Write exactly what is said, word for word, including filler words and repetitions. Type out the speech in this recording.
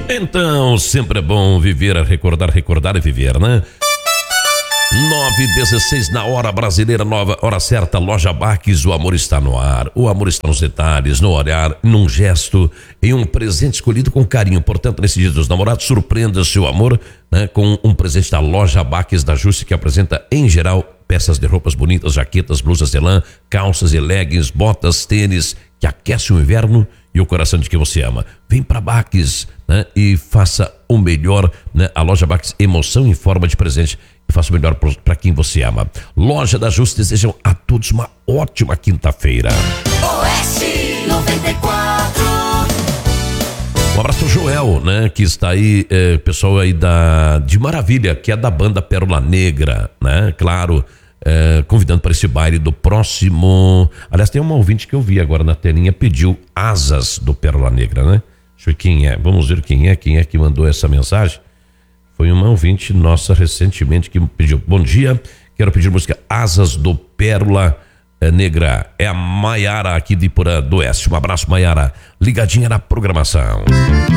Então, sempre é bom viver, recordar, recordar e viver, né? nove e dezesseis na hora brasileira, nova, hora certa, Loja Baques, o amor está no ar, o amor está nos detalhes, no olhar, num gesto, em um presente escolhido com carinho. Portanto, nesse dia dos namorados, surpreenda seu amor, né, com um presente da Loja Baques da Juste, que apresenta, em geral, peças de roupas bonitas, jaquetas, blusas de lã, calças e leggings, botas, tênis, que aquecem o inverno e o coração de quem você ama. Vem pra Baques, né, e faça o melhor, né? A Loja Baques, emoção em forma de presente, e faça o melhor para quem você ama. Loja da Juste desejam a todos uma ótima quinta-feira. Oeste noventa e quatro. Um abraço pro Joel, né, que está aí, é, pessoal aí da de Maravilha, que é da banda Pérola Negra, né? Claro, é, convidando para esse baile do próximo. Aliás, tem uma ouvinte que eu vi agora na telinha, pediu Asas do Pérola Negra, né? Deixa eu ver quem é. Vamos ver quem é, quem é que mandou essa mensagem. Foi uma ouvinte nossa recentemente que pediu: bom dia, quero pedir música Asas do Pérola Negra. É a Maiara aqui de Porã do Oeste. Um abraço, Maiara, ligadinha na programação.